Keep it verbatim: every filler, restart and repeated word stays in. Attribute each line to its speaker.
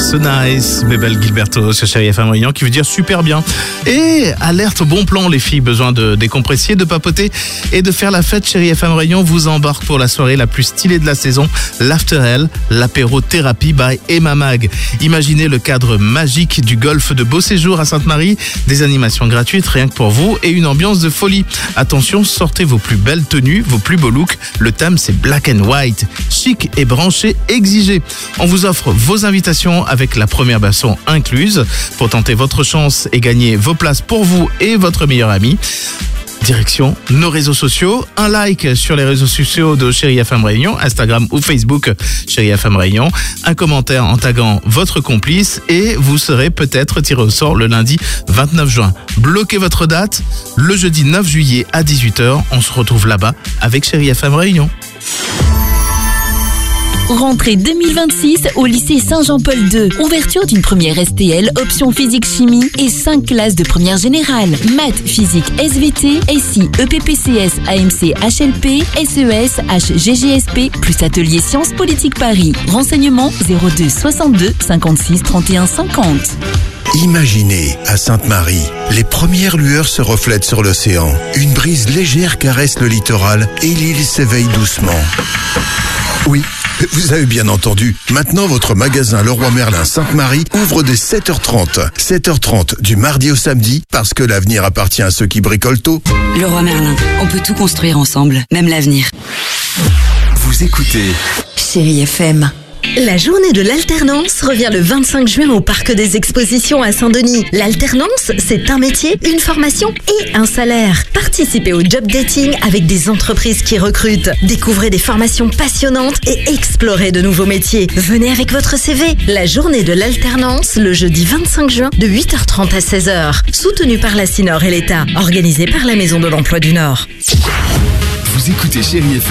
Speaker 1: So Nice, Bebel Gilberto sur Chérie F M Réunion, qui veut dire super bien. Et alerte au bon plan, les filles, besoin de décompresser, de papoter et de faire la fête. Chérie F M Réunion vous embarque pour la soirée la plus stylée de la saison, l'After Hell, l'apéro thérapie by Emma Mag. Imaginez le cadre magique du golfe de Beau Séjour à Sainte-Marie, des animations gratuites rien que pour vous et une ambiance de folie. Attention, sortez vos plus belles tenues, vos plus beaux looks. Le thème, c'est black and white, chic et branché, exigé. On vous offre vos invitations avec la première boisson incluse pour tenter votre chance et gagner vos places pour vous et votre meilleur ami. Direction nos réseaux sociaux, un like sur les réseaux sociaux de Chérie F M Réunion, Instagram ou Facebook Chérie F M Réunion, un commentaire en taguant votre complice et vous serez peut-être tiré au sort le lundi vingt-neuf juin. Bloquez votre date, le jeudi neuf juillet à dix-huit heures, on se retrouve là-bas avec Chérie F M Réunion.
Speaker 2: Rentrée deux mille vingt-six au lycée Saint-Jean-Paul deux. Ouverture d'une première S T L, option physique-chimie et cinq classes de première générale. Maths, physique, S V T, S I, E P P C S, A M C, H L P, S E S, H G G S P, plus atelier Sciences Politiques Paris. Renseignements zéro deux soixante-deux cinquante-six trente et un cinquante.
Speaker 3: Imaginez, à Sainte-Marie, les premières lueurs se reflètent sur l'océan. Une brise légère caresse le littoral et l'île s'éveille doucement. Oui, vous avez bien entendu. Maintenant, votre magasin Leroy Merlin Sainte-Marie ouvre dès sept heures trente. sept heures trente du mardi au samedi, parce que l'avenir appartient à ceux qui bricolent tôt.
Speaker 4: Leroy Merlin, on peut tout construire ensemble, même l'avenir.
Speaker 5: Vous écoutez
Speaker 2: Chérie F M.
Speaker 6: La journée de l'alternance revient le vingt-cinq juin au Parc des Expositions à Saint-Denis. L'alternance, c'est un métier, une formation et un salaire. Participez au job dating avec des entreprises qui recrutent. Découvrez des formations passionnantes et explorez de nouveaux métiers. Venez avec votre C V. La journée de l'alternance, le jeudi vingt-cinq juin, de huit heures trente à seize heures. Soutenue par la CINOR et l'État. Organisée par la Maison de l'Emploi du Nord.
Speaker 5: Vous écoutez Chérie F M.